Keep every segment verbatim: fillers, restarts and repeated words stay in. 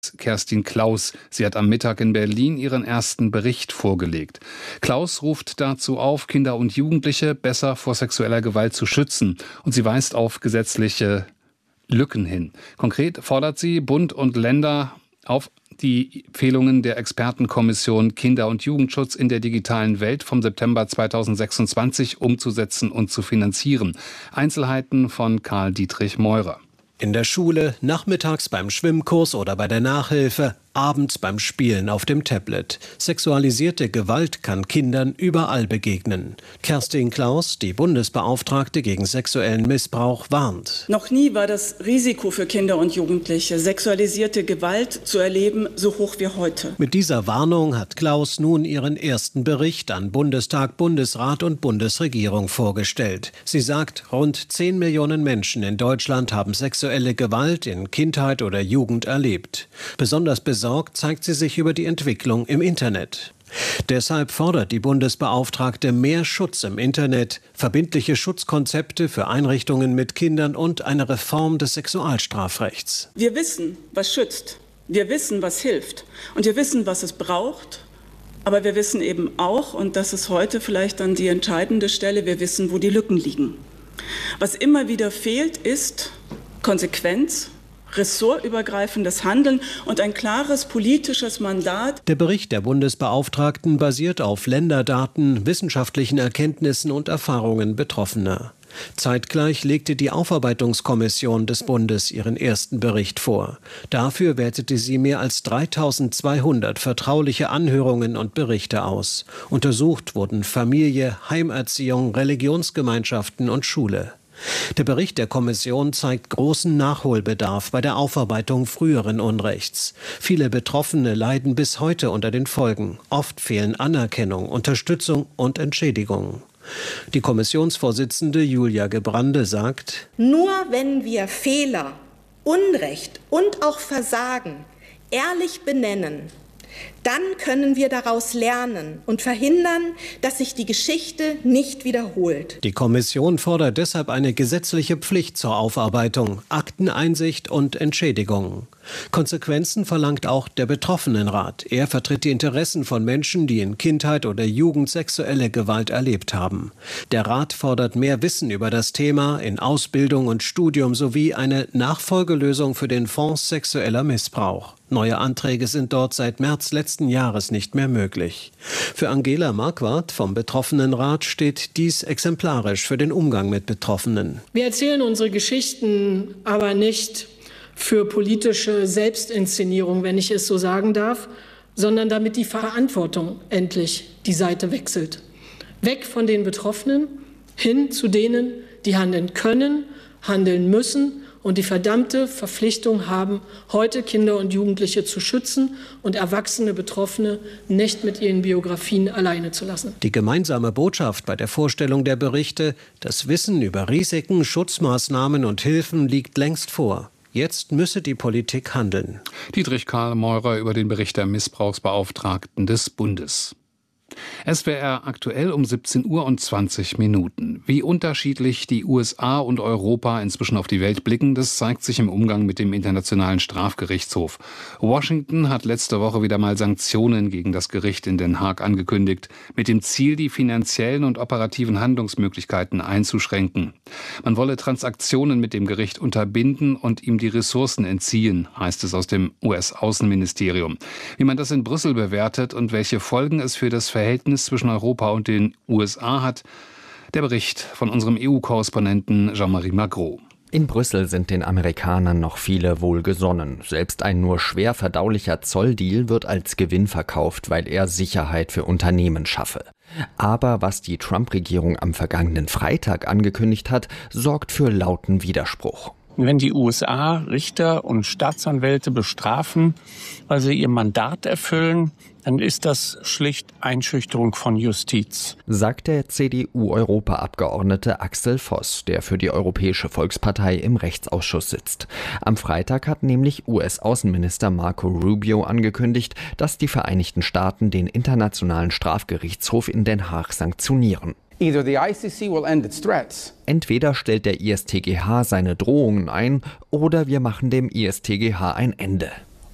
Kerstin Klaus. Sie hat am Mittag in Berlin ihren ersten Bericht vorgelegt. Klaus ruft dazu auf, Kinder und Jugendliche besser vor sexueller Gewalt zu schützen. Und sie weist auf gesetzliche Lücken hin. Konkret fordert sie Bund und Länder auf, die Empfehlungen der Expertenkommission Kinder- und Jugendschutz in der digitalen Welt vom September zweitausendsechsundzwanzig umzusetzen und zu finanzieren. Einzelheiten von Karl-Dietrich Meurer. In der Schule, nachmittags beim Schwimmkurs oder bei der Nachhilfe, abends beim Spielen auf dem Tablet. Sexualisierte Gewalt kann Kindern überall begegnen. Kerstin Klaus, die Bundesbeauftragte gegen sexuellen Missbrauch, warnt. Noch nie war das Risiko für Kinder und Jugendliche, sexualisierte Gewalt zu erleben, so hoch wie heute. Mit dieser Warnung hat Klaus nun ihren ersten Bericht an Bundestag, Bundesrat und Bundesregierung vorgestellt. Sie sagt, rund zehn Millionen Menschen in Deutschland haben sexuelle Gewalt in Kindheit oder Jugend erlebt. Besonders besorgt zeigt sie sich über die Entwicklung im Internet. Deshalb fordert die Bundesbeauftragte mehr Schutz im Internet, verbindliche Schutzkonzepte für Einrichtungen mit Kindern und eine Reform des Sexualstrafrechts. Wir wissen, was schützt. Wir wissen, was hilft. Und wir wissen, was es braucht. Aber wir wissen eben auch, und das ist heute vielleicht dann die entscheidende Stelle, wir wissen, wo die Lücken liegen. Was immer wieder fehlt, ist Konsequenz, ressortübergreifendes Handeln und ein klares politisches Mandat. Der Bericht der Bundesbeauftragten basiert auf Länderdaten, wissenschaftlichen Erkenntnissen und Erfahrungen Betroffener. Zeitgleich legte die Aufarbeitungskommission des Bundes ihren ersten Bericht vor. Dafür wertete sie mehr als dreitausendzweihundert vertrauliche Anhörungen und Berichte aus. Untersucht wurden Familie, Heimerziehung, Religionsgemeinschaften und Schule. Der Bericht der Kommission zeigt großen Nachholbedarf bei der Aufarbeitung früheren Unrechts. Viele Betroffene leiden bis heute unter den Folgen. Oft fehlen Anerkennung, Unterstützung und Entschädigung. Die Kommissionsvorsitzende Julia Gebrande sagt: Nur wenn wir Fehler, Unrecht und auch Versagen ehrlich benennen, dann können wir daraus lernen und verhindern, dass sich die Geschichte nicht wiederholt. Die Kommission fordert deshalb eine gesetzliche Pflicht zur Aufarbeitung, Akteneinsicht und Entschädigung. Konsequenzen verlangt auch der Betroffenenrat. Er vertritt die Interessen von Menschen, die in Kindheit oder Jugend sexuelle Gewalt erlebt haben. Der Rat fordert mehr Wissen über das Thema in Ausbildung und Studium sowie eine Nachfolgelösung für den Fonds sexueller Missbrauch. Neue Anträge sind dort seit März letzten Jahres nicht mehr möglich. Für Angela Marquardt vom Betroffenenrat steht dies exemplarisch für den Umgang mit Betroffenen. Wir erzählen unsere Geschichten aber nicht für politische Selbstinszenierung, wenn ich es so sagen darf, sondern damit die Verantwortung endlich die Seite wechselt. Weg von den Betroffenen hin zu denen, die handeln können, handeln müssen und die verdammte Verpflichtung haben, heute Kinder und Jugendliche zu schützen und erwachsene Betroffene nicht mit ihren Biografien alleine zu lassen. Die gemeinsame Botschaft bei der Vorstellung der Berichte: Das Wissen über Risiken, Schutzmaßnahmen und Hilfen liegt längst vor. Jetzt müsse die Politik handeln. Dietrich Karl Meurer über den Bericht der Missbrauchsbeauftragten des Bundes. S W R aktuell um siebzehn Uhr und zwanzig Minuten. Wie unterschiedlich die U S A und Europa inzwischen auf die Welt blicken, das zeigt sich im Umgang mit dem Internationalen Strafgerichtshof. Washington hat letzte Woche wieder mal Sanktionen gegen das Gericht in Den Haag angekündigt, mit dem Ziel, die finanziellen und operativen Handlungsmöglichkeiten einzuschränken. Man wolle Transaktionen mit dem Gericht unterbinden und ihm die Ressourcen entziehen, heißt es aus dem U S-Außenministerium. Wie man das in Brüssel bewertet und welche Folgen es für das Verhältnis zwischen Europa und den U S A hat, der Bericht von unserem E U-Korrespondenten Jean-Marie Magro. In Brüssel sind den Amerikanern noch viele wohlgesonnen. Selbst ein nur schwer verdaulicher Zolldeal wird als Gewinn verkauft, weil er Sicherheit für Unternehmen schaffe. Aber was die Trump-Regierung am vergangenen Freitag angekündigt hat, sorgt für lauten Widerspruch. Wenn die U S A Richter und Staatsanwälte bestrafen, weil sie ihr Mandat erfüllen, dann ist das schlicht Einschüchterung von Justiz, sagt der C D U-Europaabgeordnete Axel Voss, der für die Europäische Volkspartei im Rechtsausschuss sitzt. Am Freitag hat nämlich U S-Außenminister Marco Rubio angekündigt, dass die Vereinigten Staaten den Internationalen Strafgerichtshof in Den Haag sanktionieren. Either the I C C will end its threats. Entweder stellt der I S T G H seine Drohungen ein, oder wir machen dem I S T G H ein Ende.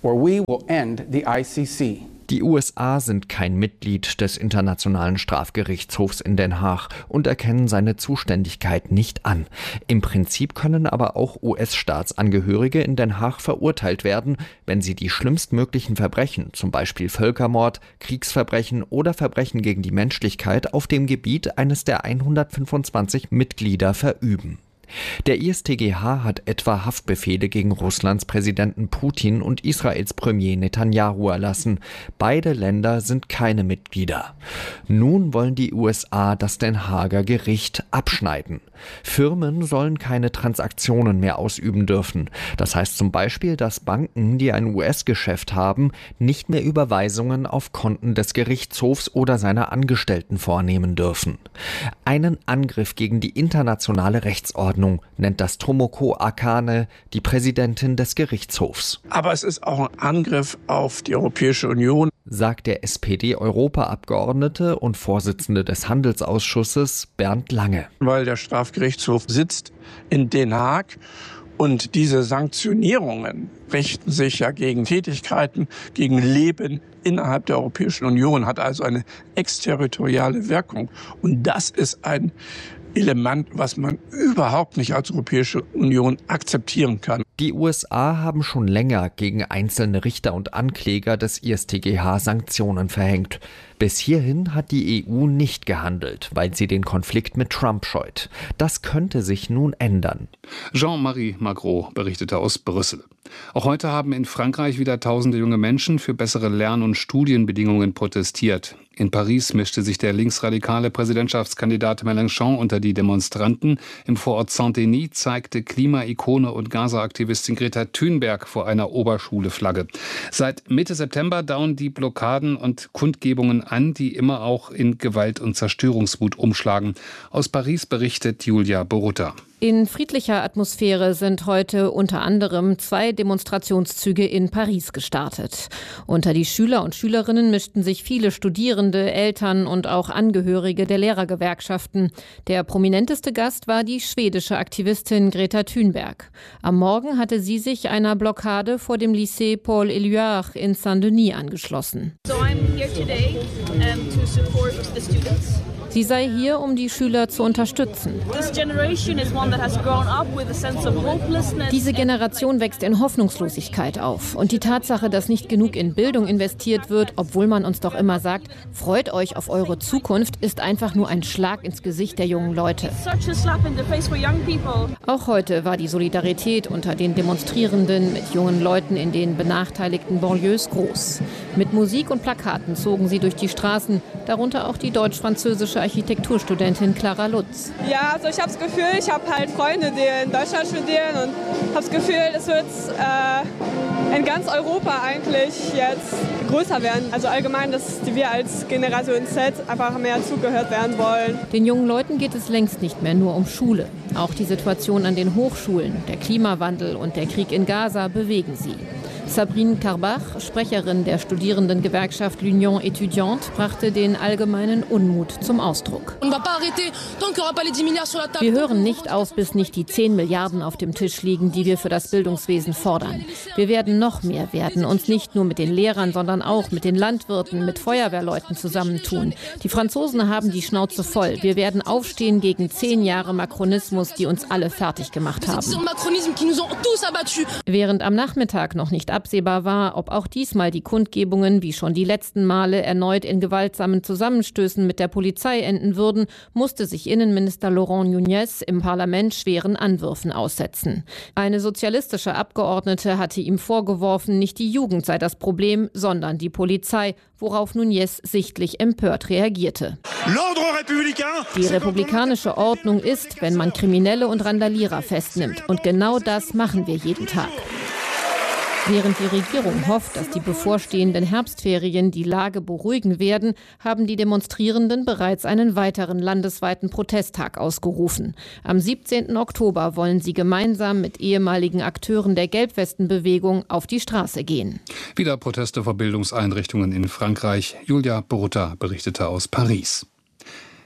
or we will end the I C C. Die U S A sind kein Mitglied des Internationalen Strafgerichtshofs in Den Haag und erkennen seine Zuständigkeit nicht an. Im Prinzip können aber auch U S-Staatsangehörige in Den Haag verurteilt werden, wenn sie die schlimmstmöglichen Verbrechen, zum Beispiel Völkermord, Kriegsverbrechen oder Verbrechen gegen die Menschlichkeit auf dem Gebiet eines der hundertfünfundzwanzig Mitglieder verüben. Der I S T G H hat etwa Haftbefehle gegen Russlands Präsidenten Putin und Israels Premier Netanyahu erlassen. Beide Länder sind keine Mitglieder. Nun wollen die U S A das Den Haager Gericht abschneiden. Firmen sollen keine Transaktionen mehr ausüben dürfen. Das heißt zum Beispiel, dass Banken, die ein U S-Geschäft haben, nicht mehr Überweisungen auf Konten des Gerichtshofs oder seiner Angestellten vornehmen dürfen. Einen Angriff gegen die internationale Rechtsordnung nennt das Tomoko Akane, die Präsidentin des Gerichtshofs. Aber es ist auch ein Angriff auf die Europäische Union, sagt der S P D-Europaabgeordnete und Vorsitzende des Handelsausschusses Bernd Lange. Weil der Strafgerichtshof sitzt in Den Haag und diese Sanktionierungen richten sich ja gegen Tätigkeiten, gegen Leben innerhalb der Europäischen Union, hat also eine exterritoriale Wirkung. Und das ist ein Element, was man überhaupt nicht als Europäische Union akzeptieren kann. Die U S A haben schon länger gegen einzelne Richter und Ankläger des I S T G H Sanktionen verhängt. Bis hierhin hat die E U nicht gehandelt, weil sie den Konflikt mit Trump scheut. Das könnte sich nun ändern. Jean-Marie Magro berichtete aus Brüssel. Auch heute haben in Frankreich wieder tausende junge Menschen für bessere Lern- und Studienbedingungen protestiert. In Paris mischte sich der linksradikale Präsidentschaftskandidat Mélenchon unter die Demonstranten. Im Vorort Saint-Denis zeigte Klimaikone und Gaza-Aktivistin Greta Thunberg vor einer Oberschule Flagge. Seit Mitte September dauern die Blockaden und Kundgebungen an, die immer auch in Gewalt und Zerstörungswut umschlagen. Aus Paris berichtet Julia Borutta. In friedlicher Atmosphäre sind heute unter anderem zwei Demonstrationszüge in Paris gestartet. Unter die Schüler und Schülerinnen mischten sich viele Studierende, Eltern und auch Angehörige der Lehrergewerkschaften. Der prominenteste Gast war die schwedische Aktivistin Greta Thunberg. Am Morgen hatte sie sich einer Blockade vor dem Lycée Paul Éluard in Saint-Denis angeschlossen. So I'm here today, um, to support the students. Sie sei hier, um die Schüler zu unterstützen. Diese Generation wächst in Hoffnungslosigkeit auf. Und die Tatsache, dass nicht genug in Bildung investiert wird, obwohl man uns doch immer sagt, freut euch auf eure Zukunft, ist einfach nur ein Schlag ins Gesicht der jungen Leute. Auch heute war die Solidarität unter den Demonstrierenden mit jungen Leuten in den benachteiligten Banlieues groß. Mit Musik und Plakaten zogen sie durch die Straßen, darunter auch die deutsch-französische Architekturstudentin Clara Lutz. Ja, also ich habe das Gefühl, ich habe halt Freunde, die in Deutschland studieren und habe das Gefühl, es wird äh, in ganz Europa eigentlich jetzt größer werden. Also allgemein, dass wir als Generation Z einfach mehr zugehört werden wollen. Den jungen Leuten geht es längst nicht mehr nur um Schule. Auch die Situation an den Hochschulen, der Klimawandel und der Krieg in Gaza bewegen sie. Sabrine Karbach, Sprecherin der Studierendengewerkschaft L'Union Étudiante, brachte den allgemeinen Unmut zum Ausdruck. Wir hören nicht auf, bis nicht die zehn Milliarden auf dem Tisch liegen, die wir für das Bildungswesen fordern. Wir werden noch mehr werden, uns nicht nur mit den Lehrern, sondern auch mit den Landwirten, mit Feuerwehrleuten zusammentun. Die Franzosen haben die Schnauze voll. Wir werden aufstehen gegen zehn Jahre Makronismus, die uns alle fertig gemacht haben. Während am Nachmittag noch nicht absehbar war, ob auch diesmal die Kundgebungen, wie schon die letzten Male, erneut in gewaltsamen Zusammenstößen mit der Polizei enden würden, musste sich Innenminister Laurent Nunez im Parlament schweren Anwürfen aussetzen. Eine sozialistische Abgeordnete hatte ihm vorgeworfen, nicht die Jugend sei das Problem, sondern die Polizei, worauf Nunez sichtlich empört reagierte. Die republikanische Ordnung ist, wenn man Kriminelle und Randalierer festnimmt. Und genau das machen wir jeden Tag. Während die Regierung hofft, dass die bevorstehenden Herbstferien die Lage beruhigen werden, haben die Demonstrierenden bereits einen weiteren landesweiten Protesttag ausgerufen. Am siebzehnten Oktober wollen sie gemeinsam mit ehemaligen Akteuren der Gelbwestenbewegung auf die Straße gehen. Wieder Proteste vor Bildungseinrichtungen in Frankreich. Julia Borutta berichtete aus Paris.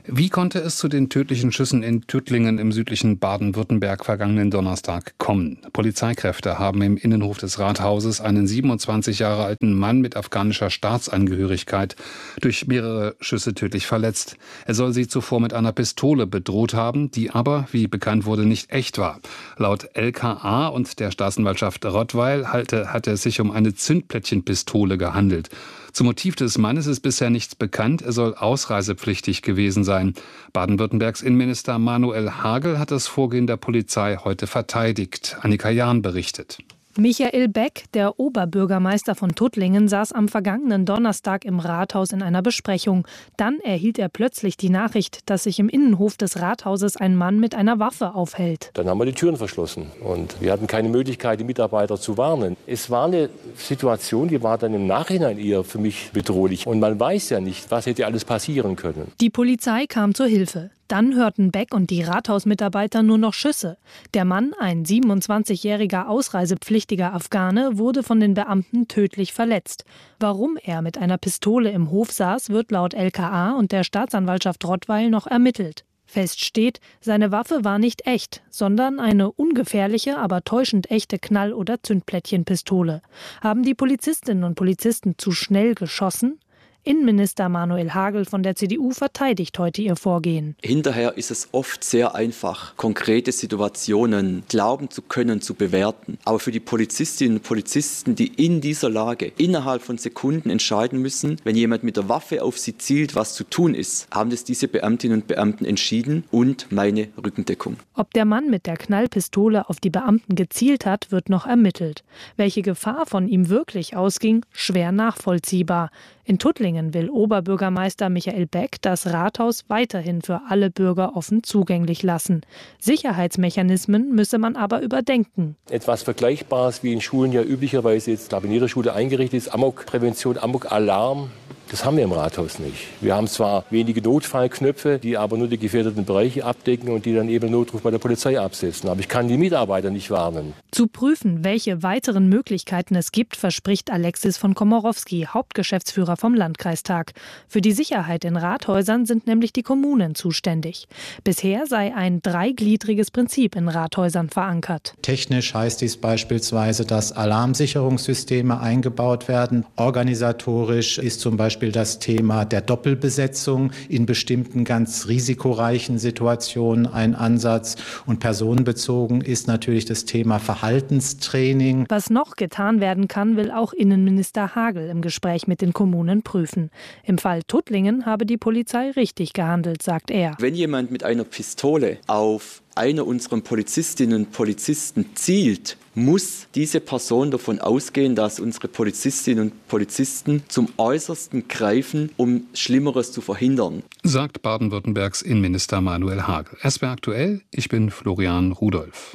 Wie konnte es zu den tödlichen Schüssen in Tuttlingen im südlichen Baden-Württemberg vergangenen Donnerstag kommen? Polizeikräfte haben im Innenhof des Rathauses einen siebenundzwanzig Jahre alten Mann mit afghanischer Staatsangehörigkeit durch mehrere Schüsse tödlich verletzt. Er soll sie zuvor mit einer Pistole bedroht haben, die aber, wie bekannt wurde, nicht echt war. Laut L K A und der Staatsanwaltschaft Rottweil hatte, hatte es sich um eine Zündplättchenpistole gehandelt. Zum Motiv des Mannes ist bisher nichts bekannt. Er soll ausreisepflichtig gewesen sein. Baden-Württembergs Innenminister Manuel Hagel hat das Vorgehen der Polizei heute verteidigt. Annika Jahn berichtet. Michael Beck, der Oberbürgermeister von Tuttlingen, saß am vergangenen Donnerstag im Rathaus in einer Besprechung. Dann erhielt er plötzlich die Nachricht, dass sich im Innenhof des Rathauses ein Mann mit einer Waffe aufhält. Dann haben wir die Türen verschlossen und wir hatten keine Möglichkeit, die Mitarbeiter zu warnen. Es war eine Situation, die war dann im Nachhinein eher für mich bedrohlich. Und man weiß ja nicht, was hätte alles passieren können. Die Polizei kam zur Hilfe. Dann hörten Beck und die Rathausmitarbeiter nur noch Schüsse. Der Mann, ein siebenundzwanzigjähriger ausreisepflichtiger Afghane, wurde von den Beamten tödlich verletzt. Warum er mit einer Pistole im Hof saß, wird laut L K A und der Staatsanwaltschaft Rottweil noch ermittelt. Fest steht, seine Waffe war nicht echt, sondern eine ungefährliche, aber täuschend echte Knall- oder Zündplättchenpistole. Haben die Polizistinnen und Polizisten zu schnell geschossen? Innenminister Manuel Hagel von der C D U verteidigt heute ihr Vorgehen. Hinterher ist es oft sehr einfach, konkrete Situationen glauben zu können, zu bewerten. Aber für die Polizistinnen und Polizisten, die in dieser Lage innerhalb von Sekunden entscheiden müssen, wenn jemand mit der Waffe auf sie zielt, was zu tun ist, haben das diese Beamtinnen und Beamten entschieden und meine Rückendeckung. Ob der Mann mit der Knallpistole auf die Beamten gezielt hat, wird noch ermittelt. Welche Gefahr von ihm wirklich ausging, schwer nachvollziehbar. In Tuttlingen will Oberbürgermeister Michael Beck das Rathaus weiterhin für alle Bürger offen zugänglich lassen. Sicherheitsmechanismen müsse man aber überdenken. Etwas Vergleichbares wie in Schulen ja üblicherweise jetzt, glaube ich, in jeder Schule eingerichtet ist, Amokprävention, Amokalarm. Das haben wir im Rathaus nicht. Wir haben zwar wenige Notfallknöpfe, die aber nur die gefährdeten Bereiche abdecken und die dann eben Notruf bei der Polizei absetzen. Aber ich kann die Mitarbeiter nicht warnen. Zu prüfen, welche weiteren Möglichkeiten es gibt, verspricht Alexis von Komorowski, Hauptgeschäftsführer vom Landkreistag. Für die Sicherheit in Rathäusern sind nämlich die Kommunen zuständig. Bisher sei ein dreigliedriges Prinzip in Rathäusern verankert. Technisch heißt dies beispielsweise, dass Alarmsicherungssysteme eingebaut werden. Organisatorisch ist zum Beispiel das Thema der Doppelbesetzung in bestimmten ganz risikoreichen Situationen ein Ansatz. Und personenbezogen ist natürlich das Thema Verhaltenstraining. Was noch getan werden kann, will auch Innenminister Hagel im Gespräch mit den Kommunen prüfen. Im Fall Tuttlingen habe die Polizei richtig gehandelt, sagt er. Wenn jemand mit einer Pistole auf einer unserer Polizistinnen und Polizisten zielt, muss diese Person davon ausgehen, dass unsere Polizistinnen und Polizisten zum Äußersten greifen, um Schlimmeres zu verhindern. Sagt Baden-Württembergs Innenminister Manuel Hagel. S W R aktuell, ich bin Florian Rudolph.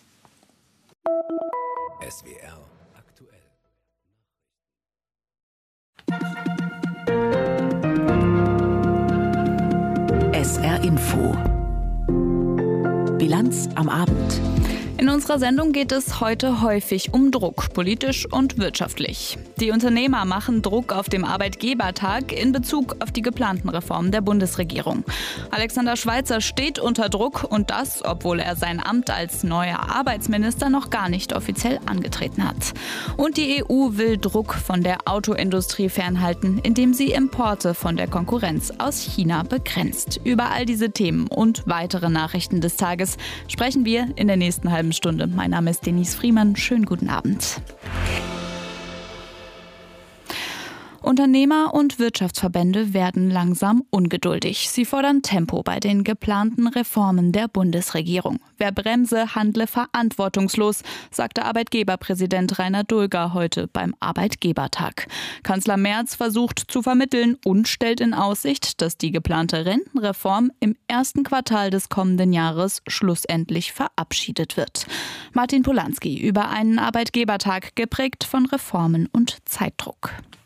S W R aktuell. S R Info. Bilanz am Abend. In unserer Sendung geht es heute häufig um Druck, politisch und wirtschaftlich. Die Unternehmer machen Druck auf dem Arbeitgebertag in Bezug auf die geplanten Reformen der Bundesregierung. Alexander Schweitzer steht unter Druck und das, obwohl er sein Amt als neuer Arbeitsminister noch gar nicht offiziell angetreten hat. Und die E U will Druck von der Autoindustrie fernhalten, indem sie Importe von der Konkurrenz aus China begrenzt. Über all diese Themen und weitere Nachrichten des Tages sprechen wir in der nächsten halben Stunde. Mein Name ist Denise Friemann. Schönen guten Abend. Unternehmer und Wirtschaftsverbände werden langsam ungeduldig. Sie fordern Tempo bei den geplanten Reformen der Bundesregierung. Wer bremse, handle verantwortungslos, sagte Arbeitgeberpräsident Rainer Dulger heute beim Arbeitgebertag. Kanzler Merz versucht zu vermitteln und stellt in Aussicht, dass die geplante Rentenreform im ersten Quartal des kommenden Jahres schlussendlich verabschiedet wird. Martin Polanski über einen Arbeitgebertag geprägt von Reformen und Zeitdruck.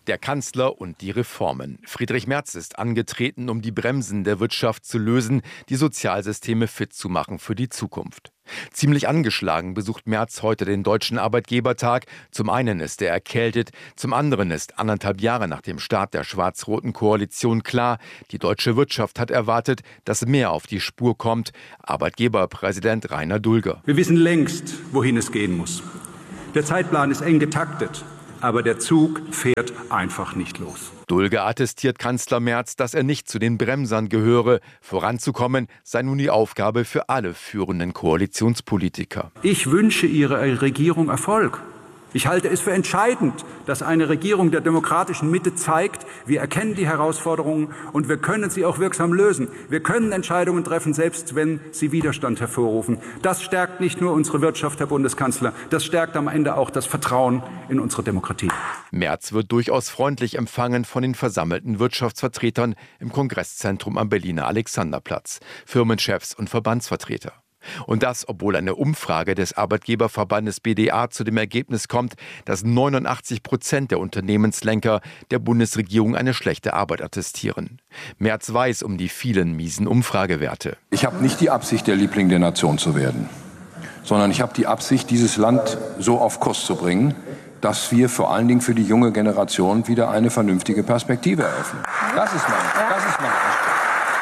Der Kanzler und die Reformen. Friedrich Merz ist angetreten, um die Bremsen der Wirtschaft zu lösen, die Sozialsysteme fit zu machen für die Zukunft. Ziemlich angeschlagen besucht Merz heute den Deutschen Arbeitgebertag. Zum einen ist er erkältet, zum anderen ist anderthalb Jahre nach dem Start der schwarz-roten Koalition klar, die deutsche Wirtschaft hat erwartet, dass mehr auf die Spur kommt. Arbeitgeberpräsident Rainer Dulger. Wir wissen längst, wohin es gehen muss. Der Zeitplan ist eng getaktet, aber der Zug fährt einfach nicht los. Dulger attestiert Kanzler Merz, dass er nicht zu den Bremsern gehöre. Voranzukommen sei nun die Aufgabe für alle führenden Koalitionspolitiker. Ich wünsche Ihrer Regierung Erfolg. Ich halte es für entscheidend, dass eine Regierung der demokratischen Mitte zeigt, wir erkennen die Herausforderungen und wir können sie auch wirksam lösen. Wir können Entscheidungen treffen, selbst wenn sie Widerstand hervorrufen. Das stärkt nicht nur unsere Wirtschaft, Herr Bundeskanzler, das stärkt am Ende auch das Vertrauen in unsere Demokratie. Merz wird durchaus freundlich empfangen von den versammelten Wirtschaftsvertretern im Kongresszentrum am Berliner Alexanderplatz, Firmenchefs und Verbandsvertreter. Und das, obwohl eine Umfrage des Arbeitgeberverbandes B D A zu dem Ergebnis kommt, dass neunundachtzig Prozent der Unternehmenslenker der Bundesregierung eine schlechte Arbeit attestieren. Merz weiß um die vielen miesen Umfragewerte. Ich habe nicht die Absicht, der Liebling der Nation zu werden, sondern ich habe die Absicht, dieses Land so auf Kurs zu bringen, dass wir vor allen Dingen für die junge Generation wieder eine vernünftige Perspektive eröffnen. Das ist mein, das ist mein Anspruch.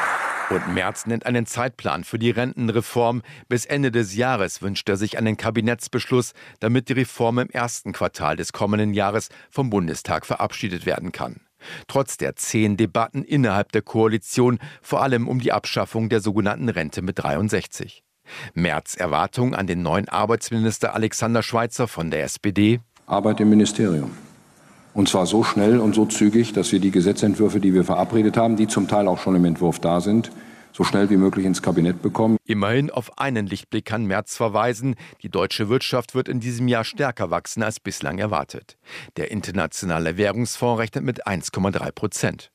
Und Merz nennt einen Zeitplan für die Rentenreform. Bis Ende des Jahres wünscht er sich einen Kabinettsbeschluss, damit die Reform im ersten Quartal des kommenden Jahres vom Bundestag verabschiedet werden kann. Trotz der zähen Debatten innerhalb der Koalition, vor allem um die Abschaffung der sogenannten Rente mit dreiundsechzig. Merz' Erwartung an den neuen Arbeitsminister Alexander Schweitzer von der S P D. Arbeit im Ministerium. Und zwar so schnell und so zügig, dass wir die Gesetzentwürfe, die wir verabredet haben, die zum Teil auch schon im Entwurf da sind, so schnell wie möglich ins Kabinett bekommen. Immerhin auf einen Lichtblick kann Merz verweisen. Die deutsche Wirtschaft wird in diesem Jahr stärker wachsen als bislang erwartet. Der Internationale Währungsfonds rechnet mit eins Komma drei Prozent.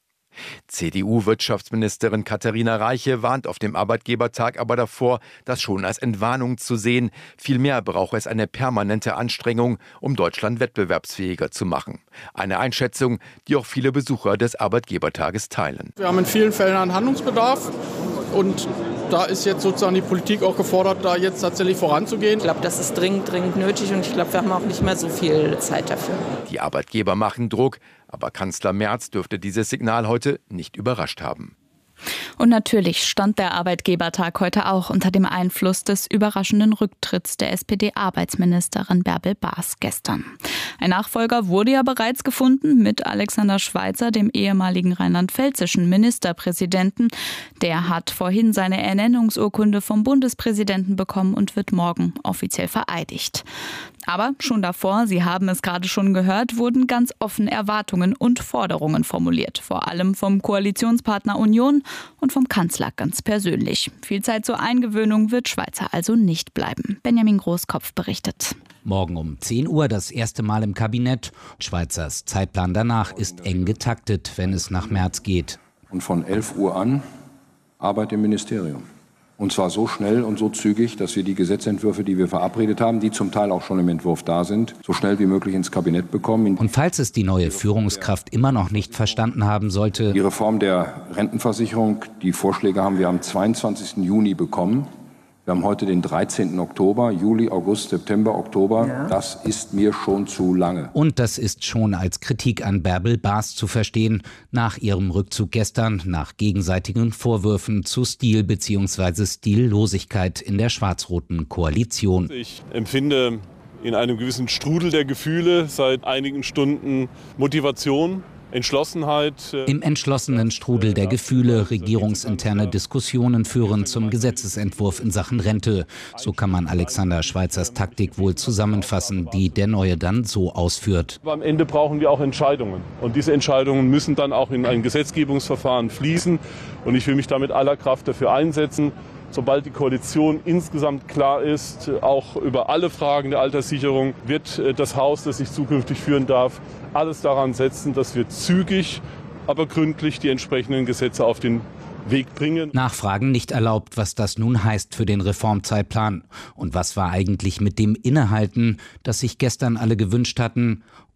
C D U-Wirtschaftsministerin Katharina Reiche warnt auf dem Arbeitgebertag aber davor, das schon als Entwarnung zu sehen. Vielmehr brauche es eine permanente Anstrengung, um Deutschland wettbewerbsfähiger zu machen. Eine Einschätzung, die auch viele Besucher des Arbeitgebertages teilen. Wir haben in vielen Fällen einen Handlungsbedarf und da ist jetzt sozusagen die Politik auch gefordert, da jetzt tatsächlich voranzugehen. Ich glaube, das ist dringend, dringend nötig und ich glaube, wir haben auch nicht mehr so viel Zeit dafür. Die Arbeitgeber machen Druck, aber Kanzler Merz dürfte dieses Signal heute nicht überrascht haben. Und natürlich stand der Arbeitgebertag heute auch unter dem Einfluss des überraschenden Rücktritts der S P D-Arbeitsministerin Bärbel Baas gestern. Ein Nachfolger wurde ja bereits gefunden mit Alexander Schweitzer, dem ehemaligen rheinland-pfälzischen Ministerpräsidenten. Der hat vorhin seine Ernennungsurkunde vom Bundespräsidenten bekommen und wird morgen offiziell vereidigt. Aber schon davor, Sie haben es gerade schon gehört, wurden ganz offen Erwartungen und Forderungen formuliert. Vor allem vom Koalitionspartner Union und vom Kanzler ganz persönlich. Viel Zeit zur Eingewöhnung wird Schweitzer also nicht bleiben. Benjamin Großkopf berichtet. Morgen um zehn Uhr das erste Mal im Kabinett. Schweizers Zeitplan danach ist eng getaktet, wenn es nach Merz geht. Und von elf Uhr an Arbeit im Ministerium. Und zwar so schnell und so zügig, dass wir die Gesetzentwürfe, die wir verabredet haben, die zum Teil auch schon im Entwurf da sind, so schnell wie möglich ins Kabinett bekommen. Und falls es die neue Führungskraft immer noch nicht verstanden haben sollte. Die Reform der Rentenversicherung, die Vorschläge haben wir am zweiundzwanzigsten Juni bekommen. Wir haben heute den dreizehnten Oktober, Juli, August, September, Oktober. Ja. Das ist mir schon zu lange. Und das ist schon als Kritik an Bärbel Baas zu verstehen, nach ihrem Rückzug gestern, nach gegenseitigen Vorwürfen zu Stil bzw. Stillosigkeit in der schwarz-roten Koalition. Ich empfinde in einem gewissen Strudel der Gefühle seit einigen Stunden Motivation, Entschlossenheit. Im entschlossenen Strudel der Gefühle regierungsinterne Diskussionen führen zum Gesetzesentwurf in Sachen Rente. So kann man Alexander Schweitzers Taktik wohl zusammenfassen, die der Neue dann so ausführt. Aber am Ende brauchen wir auch Entscheidungen. Und diese Entscheidungen müssen dann auch in ein Gesetzgebungsverfahren fließen. Und ich will mich da mit aller Kraft dafür einsetzen, sobald die Koalition insgesamt klar ist, auch über alle Fragen der Alterssicherung, wird das Haus, das ich zukünftig führen darf, alles daran setzen, dass wir zügig, aber gründlich die entsprechenden Gesetze auf den Weg bringen. Nachfragen nicht erlaubt, was das nun heißt für den Reformzeitplan. Und was war eigentlich mit dem Innehalten, das sich gestern alle gewünscht hatten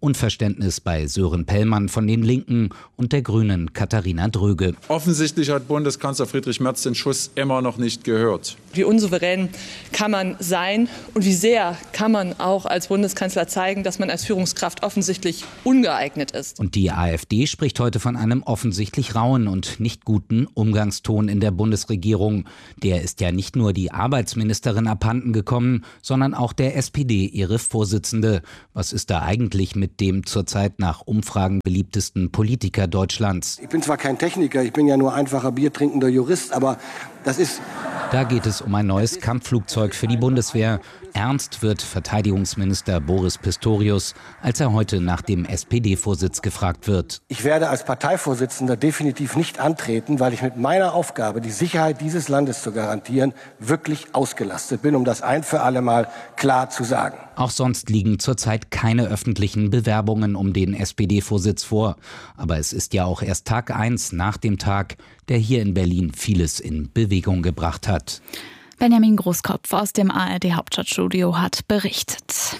Unverständnis bei Sören Pellmann von den Linken und der Grünen Katharina Dröge. Offensichtlich hat Bundeskanzler Friedrich Merz den Schuss immer noch nicht gehört. Wie unsouverän kann man sein und wie sehr kann man auch als Bundeskanzler zeigen, dass man als Führungskraft offensichtlich ungeeignet ist. Und die AfD spricht heute von einem offensichtlich rauen und nicht guten Umgangston in der Bundesregierung. Der ist ja nicht nur die Arbeitsministerin abhanden gekommen, sondern auch der S P D, ihre Vorsitzende. Was ist da eigentlich mit dem zurzeit nach Umfragen beliebtesten Politiker Deutschlands? Ich bin zwar kein Techniker, ich bin ja nur einfacher biertrinkender Jurist, aber das ist... Da geht es um ein neues Kampfflugzeug für die Bundeswehr. Ernst wird Verteidigungsminister Boris Pistorius, als er heute nach dem S P D-Vorsitz gefragt wird. Ich werde als Parteivorsitzender definitiv nicht antreten, weil ich mit meiner Aufgabe, die Sicherheit dieses Landes zu garantieren, wirklich ausgelastet bin, um das ein für alle Mal klar zu sagen. Auch sonst liegen zurzeit keine öffentlichen Bewerbungen um den S P D-Vorsitz vor. Aber es ist ja auch erst Tag eins nach dem Tag, der hier in Berlin vieles in Bewegung gebracht hat. Benjamin Großkopf aus dem A R D-Hauptstadtstudio hat berichtet.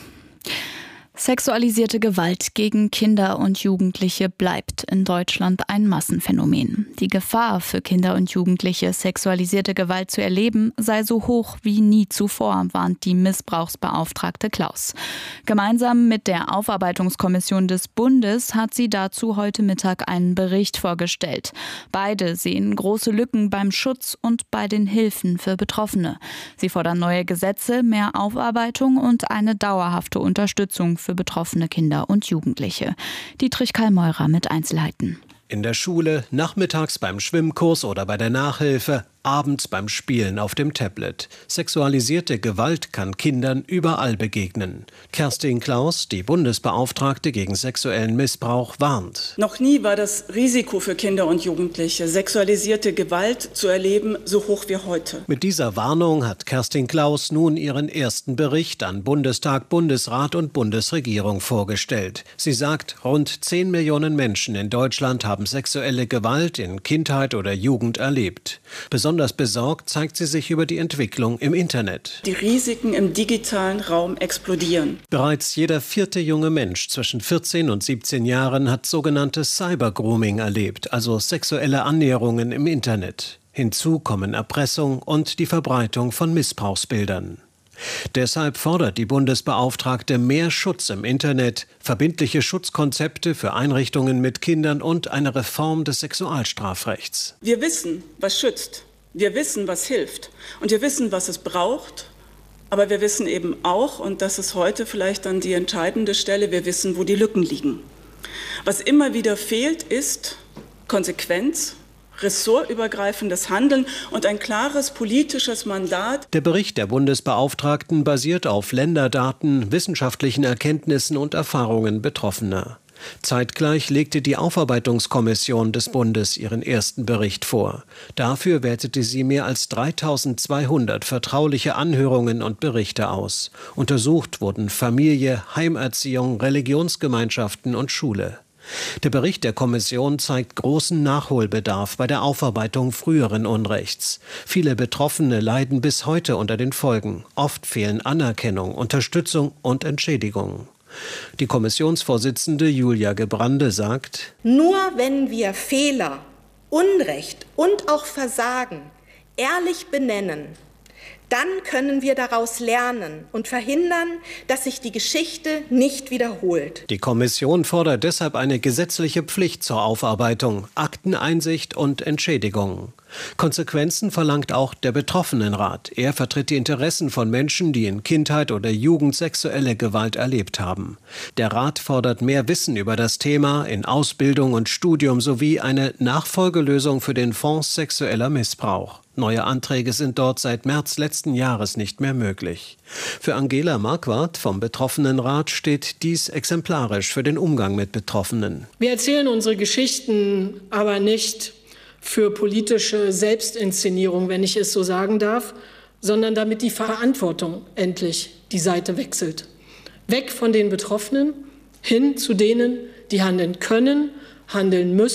Sexualisierte Gewalt gegen Kinder und Jugendliche bleibt in Deutschland ein Massenphänomen. Die Gefahr für Kinder und Jugendliche, sexualisierte Gewalt zu erleben, sei so hoch wie nie zuvor, warnt die Missbrauchsbeauftragte Klaus. Gemeinsam mit der Aufarbeitungskommission des Bundes hat sie dazu heute Mittag einen Bericht vorgestellt. Beide sehen große Lücken beim Schutz und bei den Hilfen für Betroffene. Sie fordern neue Gesetze, mehr Aufarbeitung und eine dauerhafte Unterstützung für betroffene Kinder und Jugendliche. Dietrich Kallmeurer mit Einzelheiten. In der Schule, nachmittags beim Schwimmkurs oder bei der Nachhilfe, abends beim Spielen auf dem Tablet. Sexualisierte Gewalt kann Kindern überall begegnen. Kerstin Klaus, die Bundesbeauftragte gegen sexuellen Missbrauch, warnt. Noch nie war das Risiko für Kinder und Jugendliche, sexualisierte Gewalt zu erleben, so hoch wie heute. Mit dieser Warnung hat Kerstin Klaus nun ihren ersten Bericht an Bundestag, Bundesrat und Bundesregierung vorgestellt. Sie sagt, rund zehn Millionen Menschen in Deutschland haben sexuelle Gewalt in Kindheit oder Jugend erlebt. Besonders Besonders besorgt zeigt sie sich über die Entwicklung im Internet. Die Risiken im digitalen Raum explodieren. Bereits jeder vierte junge Mensch zwischen vierzehn und siebzehn Jahren hat sogenanntes Cybergrooming erlebt, also sexuelle Annäherungen im Internet. Hinzu kommen Erpressung und die Verbreitung von Missbrauchsbildern. Deshalb fordert die Bundesbeauftragte mehr Schutz im Internet, verbindliche Schutzkonzepte für Einrichtungen mit Kindern und eine Reform des Sexualstrafrechts. Wir wissen, was schützt. Wir wissen, was hilft. Und wir wissen, was es braucht. Aber wir wissen eben auch, und das ist heute vielleicht dann die entscheidende Stelle, wir wissen, wo die Lücken liegen. Was immer wieder fehlt, ist Konsequenz, ressortübergreifendes Handeln und ein klares politisches Mandat. Der Bericht der Bundesbeauftragten basiert auf Länderdaten, wissenschaftlichen Erkenntnissen und Erfahrungen Betroffener. Zeitgleich legte die Aufarbeitungskommission des Bundes ihren ersten Bericht vor. Dafür wertete sie mehr als dreitausendzweihundert vertrauliche Anhörungen und Berichte aus. Untersucht wurden Familie, Heimerziehung, Religionsgemeinschaften und Schule. Der Bericht der Kommission zeigt großen Nachholbedarf bei der Aufarbeitung früheren Unrechts. Viele Betroffene leiden bis heute unter den Folgen. Oft fehlen Anerkennung, Unterstützung und Entschädigung. Die Kommissionsvorsitzende Julia Gebrande sagt: Nur wenn wir Fehler, Unrecht und auch Versagen ehrlich benennen, dann können wir daraus lernen und verhindern, dass sich die Geschichte nicht wiederholt. Die Kommission fordert deshalb eine gesetzliche Pflicht zur Aufarbeitung, Akteneinsicht und Entschädigung. Konsequenzen verlangt auch der Betroffenenrat. Er vertritt die Interessen von Menschen, die in Kindheit oder Jugend sexuelle Gewalt erlebt haben. Der Rat fordert mehr Wissen über das Thema in Ausbildung und Studium sowie eine Nachfolgelösung für den Fonds sexueller Missbrauch. Neue Anträge sind dort seit März letzten Jahres nicht mehr möglich. Für Angela Marquardt vom Betroffenenrat steht dies exemplarisch für den Umgang mit Betroffenen. Wir erzählen unsere Geschichten aber nicht für politische Selbstinszenierung, wenn ich es so sagen darf, sondern damit die Verantwortung endlich die Seite wechselt. Weg von den Betroffenen hin zu denen, die handeln können, handeln müssen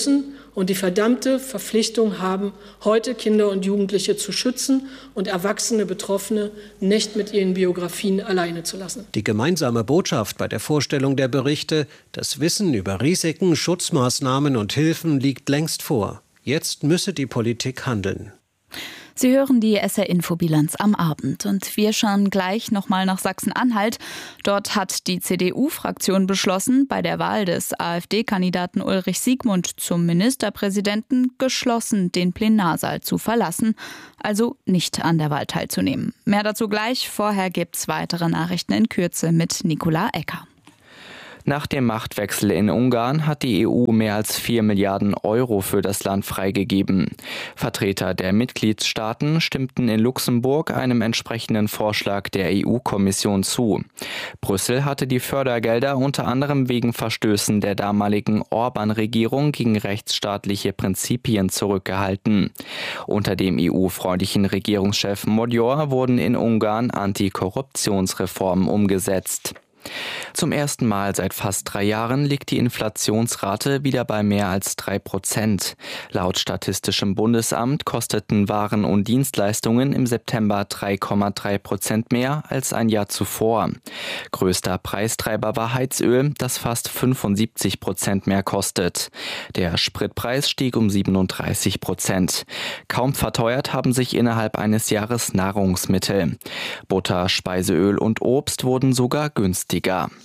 und die verdammte Verpflichtung haben, heute Kinder und Jugendliche zu schützen und erwachsene Betroffene nicht mit ihren Biografien alleine zu lassen. Die gemeinsame Botschaft bei der Vorstellung der Berichte: Das Wissen über Risiken, Schutzmaßnahmen und Hilfen liegt längst vor. Jetzt müsse die Politik handeln. Sie hören die S R-Info-Bilanz am Abend und wir schauen gleich nochmal nach Sachsen-Anhalt. Dort hat die C D U-Fraktion beschlossen, bei der Wahl des AfD-Kandidaten Ulrich Siegmund zum Ministerpräsidenten geschlossen den Plenarsaal zu verlassen, also nicht an der Wahl teilzunehmen. Mehr dazu gleich, vorher gibt's weitere Nachrichten in Kürze mit Nicola Ecker. Nach dem Machtwechsel in Ungarn hat die E U mehr als vier Milliarden Euro für das Land freigegeben. Vertreter der Mitgliedstaaten stimmten in Luxemburg einem entsprechenden Vorschlag der E U-Kommission zu. Brüssel hatte die Fördergelder unter anderem wegen Verstößen der damaligen Orban-Regierung gegen rechtsstaatliche Prinzipien zurückgehalten. Unter dem E U-freundlichen Regierungschef Magyar wurden in Ungarn Antikorruptionsreformen umgesetzt. Zum ersten Mal seit fast drei Jahren liegt die Inflationsrate wieder bei mehr als drei Prozent. Laut Statistischem Bundesamt kosteten Waren und Dienstleistungen im September drei Komma drei Prozent mehr als ein Jahr zuvor. Größter Preistreiber war Heizöl, das fast fünfundsiebzig Prozent mehr kostet. Der Spritpreis stieg um siebenunddreißig Prozent. Kaum verteuert haben sich innerhalb eines Jahres Nahrungsmittel. Butter, Speiseöl und Obst wurden sogar günstiger.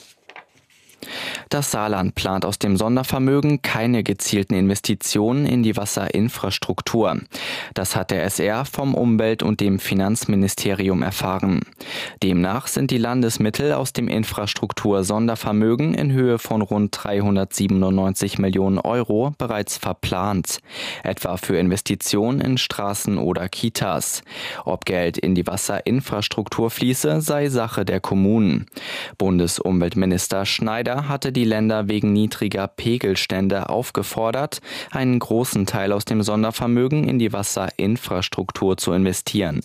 Das Saarland plant aus dem Sondervermögen keine gezielten Investitionen in die Wasserinfrastruktur. Das hat der S R vom Umwelt- und dem Finanzministerium erfahren. Demnach sind die Landesmittel aus dem Infrastruktur-Sondervermögen in Höhe von rund dreihundertsiebenundneunzig Millionen Euro bereits verplant, etwa für Investitionen in Straßen oder Kitas. Ob Geld in die Wasserinfrastruktur fließe, sei Sache der Kommunen. Bundesumweltminister Schneider hatte die Länder wegen niedriger Pegelstände aufgefordert, einen großen Teil aus dem Sondervermögen in die Wasserinfrastruktur zu investieren.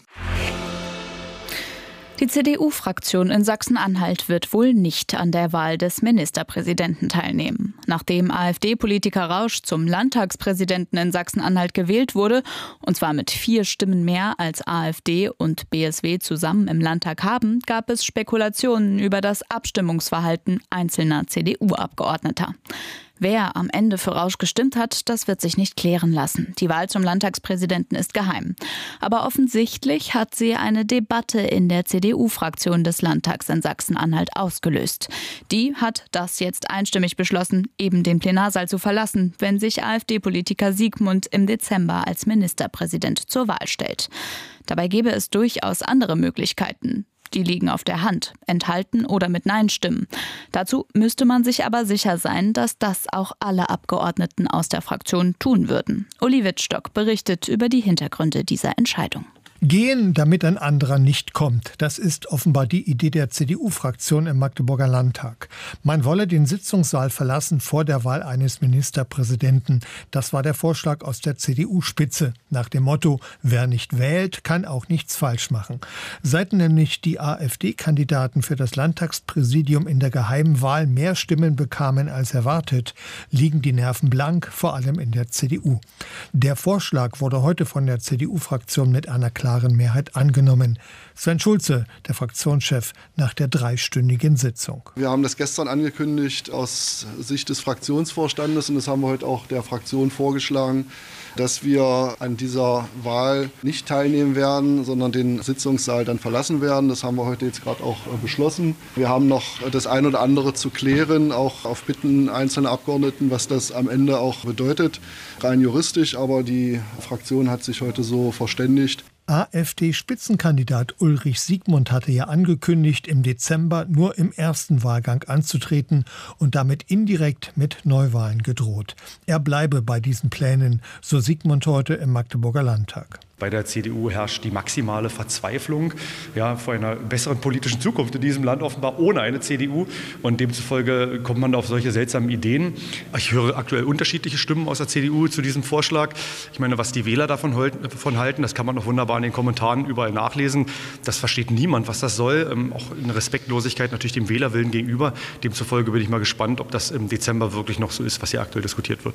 Die C D U-Fraktion in Sachsen-Anhalt wird wohl nicht an der Wahl des Ministerpräsidenten teilnehmen. Nachdem AfD-Politiker Rausch zum Landtagspräsidenten in Sachsen-Anhalt gewählt wurde, und zwar mit vier Stimmen mehr als AfD und B S W zusammen im Landtag haben, gab es Spekulationen über das Abstimmungsverhalten einzelner C D U-Abgeordneter. Wer am Ende für Rausch gestimmt hat, das wird sich nicht klären lassen. Die Wahl zum Landtagspräsidenten ist geheim. Aber offensichtlich hat sie eine Debatte in der C D U-Fraktion des Landtags in Sachsen-Anhalt ausgelöst. Die hat das jetzt einstimmig beschlossen, eben den Plenarsaal zu verlassen, wenn sich AfD-Politiker Siegmund im Dezember als Ministerpräsident zur Wahl stellt. Dabei gäbe es durchaus andere Möglichkeiten. Die liegen auf der Hand, enthalten oder mit Nein stimmen. Dazu müsste man sich aber sicher sein, dass das auch alle Abgeordneten aus der Fraktion tun würden. Uli Wittstock berichtet über die Hintergründe dieser Entscheidung. Gehen, damit ein anderer nicht kommt. Das ist offenbar die Idee der C D U-Fraktion im Magdeburger Landtag. Man wolle den Sitzungssaal verlassen vor der Wahl eines Ministerpräsidenten. Das war der Vorschlag aus der C D U-Spitze. Nach dem Motto, wer nicht wählt, kann auch nichts falsch machen. Seit nämlich die AfD-Kandidaten für das Landtagspräsidium in der geheimen Wahl mehr Stimmen bekamen als erwartet, liegen die Nerven blank, vor allem in der C D U. Der Vorschlag wurde heute von der C D U-Fraktion mit einer klaren Mehrheit angenommen. Sven Schulze, der Fraktionschef, nach der dreistündigen Sitzung. Wir haben das gestern angekündigt aus Sicht des Fraktionsvorstandes und das haben wir heute auch der Fraktion vorgeschlagen, dass wir an dieser Wahl nicht teilnehmen werden, sondern den Sitzungssaal dann verlassen werden. Das haben wir heute jetzt gerade auch beschlossen. Wir haben noch das ein oder andere zu klären, auch auf Bitten einzelner Abgeordneten, was das am Ende auch bedeutet, rein juristisch. Aber die Fraktion hat sich heute so verständigt. AfD-Spitzenkandidat Ulrich Siegmund hatte ja angekündigt, im Dezember nur im ersten Wahlgang anzutreten und damit indirekt mit Neuwahlen gedroht. Er bleibe bei diesen Plänen, so Siegmund heute im Magdeburger Landtag. Bei der C D U herrscht die maximale Verzweiflung ja, vor einer besseren politischen Zukunft in diesem Land, offenbar ohne eine C D U. Und demzufolge kommt man auf solche seltsamen Ideen. Ich höre aktuell unterschiedliche Stimmen aus der C D U zu diesem Vorschlag. Ich meine, was die Wähler davon halten, das kann man noch wunderbar in den Kommentaren überall nachlesen. Das versteht niemand, was das soll. Auch eine Respektlosigkeit natürlich dem Wählerwillen gegenüber. Demzufolge bin ich mal gespannt, ob das im Dezember wirklich noch so ist, was hier aktuell diskutiert wird.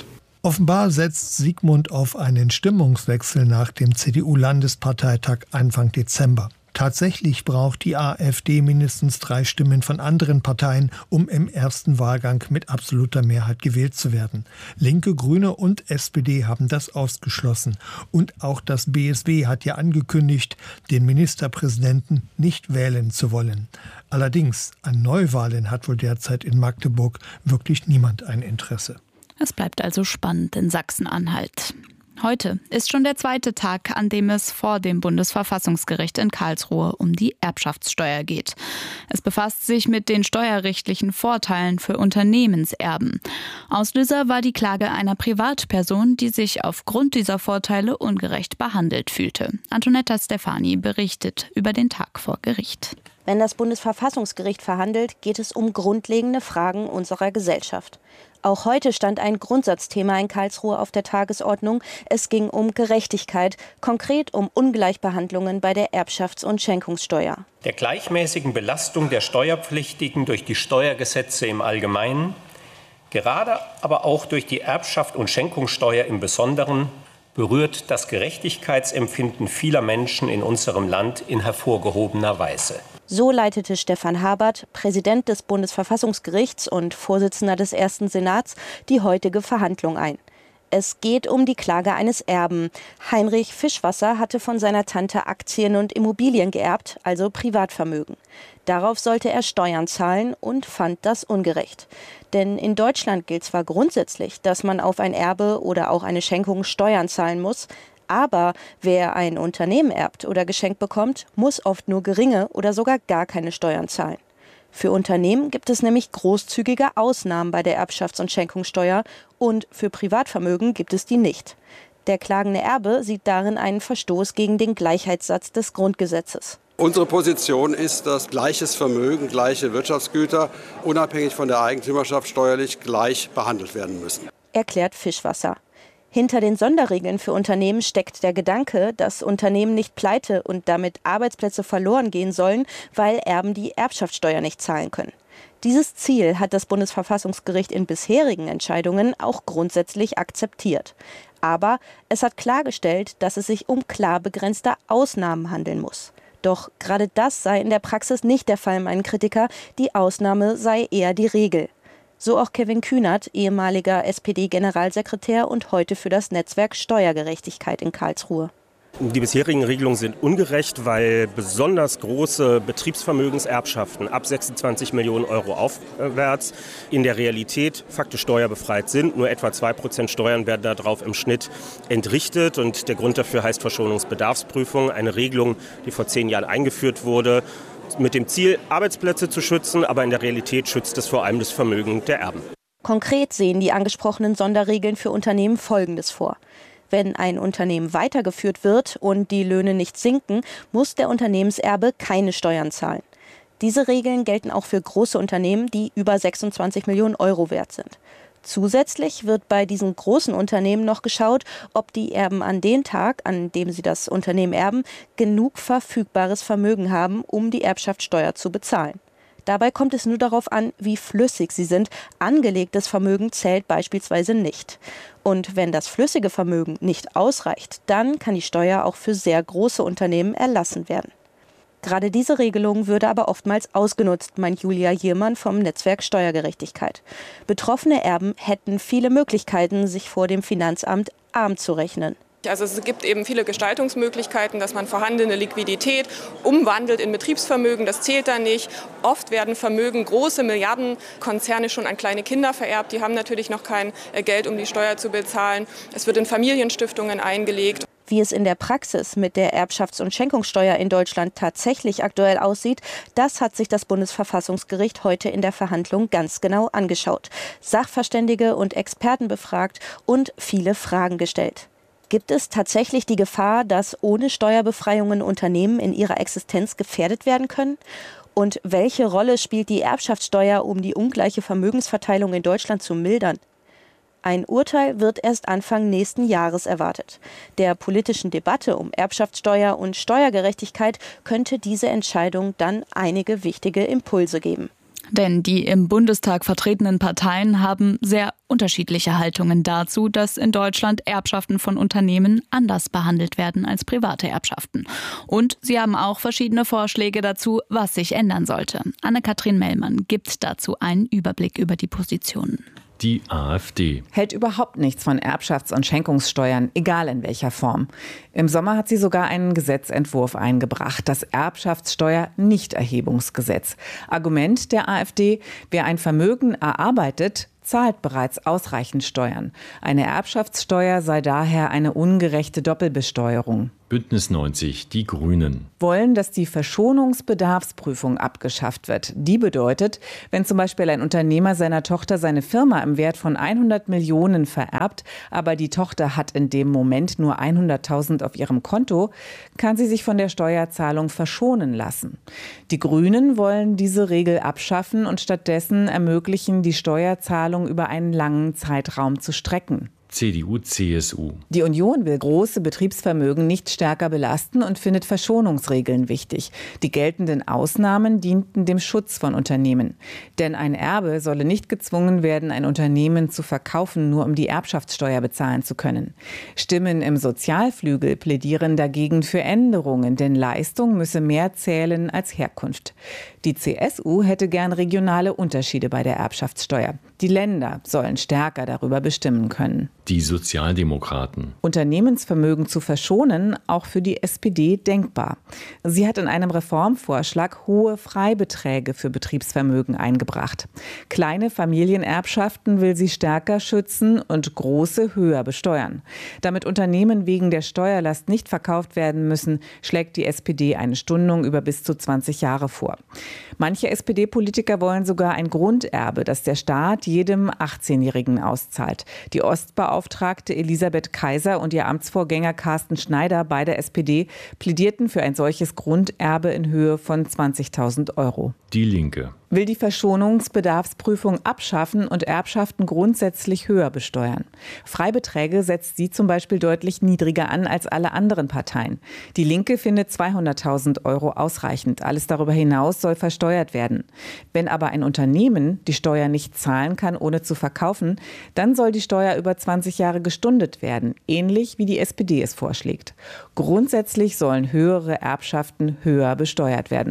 Offenbar setzt Sigmund auf einen Stimmungswechsel nach dem C D U-Landesparteitag Anfang Dezember. Tatsächlich braucht die AfD mindestens drei Stimmen von anderen Parteien, um im ersten Wahlgang mit absoluter Mehrheit gewählt zu werden. Linke, Grüne und S P D haben das ausgeschlossen. Und auch das B S W hat ja angekündigt, den Ministerpräsidenten nicht wählen zu wollen. Allerdings an Neuwahlen hat wohl derzeit in Magdeburg wirklich niemand ein Interesse. Es bleibt also spannend in Sachsen-Anhalt. Heute ist schon der zweite Tag, an dem es vor dem Bundesverfassungsgericht in Karlsruhe um die Erbschaftssteuer geht. Es befasst sich mit den steuerrechtlichen Vorteilen für Unternehmenserben. Auslöser war die Klage einer Privatperson, die sich aufgrund dieser Vorteile ungerecht behandelt fühlte. Antonetta Stefani berichtet über den Tag vor Gericht. Wenn das Bundesverfassungsgericht verhandelt, geht es um grundlegende Fragen unserer Gesellschaft. Auch heute stand ein Grundsatzthema in Karlsruhe auf der Tagesordnung. Es ging um Gerechtigkeit, konkret um Ungleichbehandlungen bei der Erbschafts- und Schenkungssteuer. Der gleichmäßigen Belastung der Steuerpflichtigen durch die Steuergesetze im Allgemeinen, gerade aber auch durch die Erbschaft- und Schenkungssteuer im Besonderen, berührt das Gerechtigkeitsempfinden vieler Menschen in unserem Land in hervorgehobener Weise. So leitete Stefan Habert, Präsident des Bundesverfassungsgerichts und Vorsitzender des Ersten Senats, die heutige Verhandlung ein. Es geht um die Klage eines Erben. Heinrich Fischwasser hatte von seiner Tante Aktien und Immobilien geerbt, also Privatvermögen. Darauf sollte er Steuern zahlen und fand das ungerecht. Denn in Deutschland gilt zwar grundsätzlich, dass man auf ein Erbe oder auch eine Schenkung Steuern zahlen muss, aber wer ein Unternehmen erbt oder geschenkt bekommt, muss oft nur geringe oder sogar gar keine Steuern zahlen. Für Unternehmen gibt es nämlich großzügige Ausnahmen bei der Erbschafts- und Schenkungssteuer und für Privatvermögen gibt es die nicht. Der klagende Erbe sieht darin einen Verstoß gegen den Gleichheitssatz des Grundgesetzes. Unsere Position ist, dass gleiches Vermögen, gleiche Wirtschaftsgüter unabhängig von der Eigentümerschaft steuerlich gleich behandelt werden müssen, erklärt Fischwasser. Hinter den Sonderregeln für Unternehmen steckt der Gedanke, dass Unternehmen nicht pleite und damit Arbeitsplätze verloren gehen sollen, weil Erben die Erbschaftssteuer nicht zahlen können. Dieses Ziel hat das Bundesverfassungsgericht in bisherigen Entscheidungen auch grundsätzlich akzeptiert. Aber es hat klargestellt, dass es sich um klar begrenzte Ausnahmen handeln muss. Doch gerade das sei in der Praxis nicht der Fall, meinen Kritiker. Die Ausnahme sei eher die Regel. So auch Kevin Kühnert, ehemaliger S P D-Generalsekretär und heute für das Netzwerk Steuergerechtigkeit in Karlsruhe. Die bisherigen Regelungen sind ungerecht, weil besonders große Betriebsvermögenserbschaften ab sechsundzwanzig Millionen Euro aufwärts in der Realität faktisch steuerbefreit sind. Nur etwa zwei Prozent Steuern werden darauf im Schnitt entrichtet. Und der Grund dafür heißt Verschonungsbedarfsprüfung, eine Regelung, die vor zehn Jahren eingeführt wurde, mit dem Ziel, Arbeitsplätze zu schützen, aber in der Realität schützt es vor allem das Vermögen der Erben. Konkret sehen die angesprochenen Sonderregeln für Unternehmen Folgendes vor. Wenn ein Unternehmen weitergeführt wird und die Löhne nicht sinken, muss der Unternehmenserbe keine Steuern zahlen. Diese Regeln gelten auch für große Unternehmen, die über sechsundzwanzig Millionen Euro wert sind. Zusätzlich wird bei diesen großen Unternehmen noch geschaut, ob die Erben an den Tag, an dem sie das Unternehmen erben, genug verfügbares Vermögen haben, um die Erbschaftssteuer zu bezahlen. Dabei kommt es nur darauf an, wie flüssig sie sind. Angelegtes Vermögen zählt beispielsweise nicht. Und wenn das flüssige Vermögen nicht ausreicht, dann kann die Steuer auch für sehr große Unternehmen erlassen werden. Gerade diese Regelung würde aber oftmals ausgenutzt, meint Julia Jiermann vom Netzwerk Steuergerechtigkeit. Betroffene Erben hätten viele Möglichkeiten, sich vor dem Finanzamt arm zu rechnen. Also es gibt eben viele Gestaltungsmöglichkeiten, dass man vorhandene Liquidität umwandelt in Betriebsvermögen. Das zählt da nicht. Oft werden Vermögen, große Milliardenkonzerne schon an kleine Kinder vererbt. Die haben natürlich noch kein Geld, um die Steuer zu bezahlen. Es wird in Familienstiftungen eingelegt. Wie es in der Praxis mit der Erbschafts- und Schenkungssteuer in Deutschland tatsächlich aktuell aussieht, das hat sich das Bundesverfassungsgericht heute in der Verhandlung ganz genau angeschaut. Sachverständige und Experten befragt und viele Fragen gestellt. Gibt es tatsächlich die Gefahr, dass ohne Steuerbefreiungen Unternehmen in ihrer Existenz gefährdet werden können? Und welche Rolle spielt die Erbschaftssteuer, um die ungleiche Vermögensverteilung in Deutschland zu mildern? Ein Urteil wird erst Anfang nächsten Jahres erwartet. Der politischen Debatte um Erbschaftssteuer und Steuergerechtigkeit könnte diese Entscheidung dann einige wichtige Impulse geben. Denn die im Bundestag vertretenen Parteien haben sehr unterschiedliche Haltungen dazu, dass in Deutschland Erbschaften von Unternehmen anders behandelt werden als private Erbschaften. Und sie haben auch verschiedene Vorschläge dazu, was sich ändern sollte. Anne-Kathrin Mellmann gibt dazu einen Überblick über die Positionen. Die AfD hält überhaupt nichts von Erbschafts- und Schenkungssteuern, egal in welcher Form. Im Sommer hat sie sogar einen Gesetzentwurf eingebracht, das Erbschaftssteuer-Nichterhebungsgesetz. Argument der AfD: Wer ein Vermögen erarbeitet, zahlt bereits ausreichend Steuern. Eine Erbschaftssteuer sei daher eine ungerechte Doppelbesteuerung. Bündnis neunzig, die Grünen, wollen, dass die Verschonungsbedarfsprüfung abgeschafft wird. Die bedeutet, wenn zum Beispiel ein Unternehmer seiner Tochter seine Firma im Wert von hundert Millionen vererbt, aber die Tochter hat in dem Moment nur hunderttausend auf ihrem Konto, kann sie sich von der Steuerzahlung verschonen lassen. Die Grünen wollen diese Regel abschaffen und stattdessen ermöglichen, die Steuerzahlung über einen langen Zeitraum zu strecken. C D U C S U. Die Union will große Betriebsvermögen nicht stärker belasten und findet Verschonungsregeln wichtig. Die geltenden Ausnahmen dienten dem Schutz von Unternehmen. Denn ein Erbe solle nicht gezwungen werden, ein Unternehmen zu verkaufen, nur um die Erbschaftssteuer bezahlen zu können. Stimmen im Sozialflügel plädieren dagegen für Änderungen, denn Leistung müsse mehr zählen als Herkunft. Die C S U hätte gern regionale Unterschiede bei der Erbschaftssteuer. Die Länder sollen stärker darüber bestimmen können. Die Sozialdemokraten. Unternehmensvermögen zu verschonen, auch für die S P D denkbar. Sie hat in einem Reformvorschlag hohe Freibeträge für Betriebsvermögen eingebracht. Kleine Familienerbschaften will sie stärker schützen und große höher besteuern. Damit Unternehmen wegen der Steuerlast nicht verkauft werden müssen, schlägt die S P D eine Stundung über bis zu zwanzig Jahre vor. Manche S P D-Politiker wollen sogar ein Grunderbe, das der Staat jedem achtzehnjährigen auszahlt. Die Ostbeauftragte Elisabeth Kaiser und ihr Amtsvorgänger Carsten Schneider, beide S P D, plädierten für ein solches Grunderbe in Höhe von zwanzigtausend Euro. Die Linke will die Verschonungsbedarfsprüfung abschaffen und Erbschaften grundsätzlich höher besteuern. Freibeträge setzt sie zum Beispiel deutlich niedriger an als alle anderen Parteien. Die Linke findet zweihunderttausend Euro ausreichend. Alles darüber hinaus soll versteuert werden. Wenn aber ein Unternehmen die Steuer nicht zahlen kann, ohne zu verkaufen, dann soll die Steuer über zwanzig Jahre gestundet werden, ähnlich wie die S P D es vorschlägt. Grundsätzlich sollen höhere Erbschaften höher besteuert werden.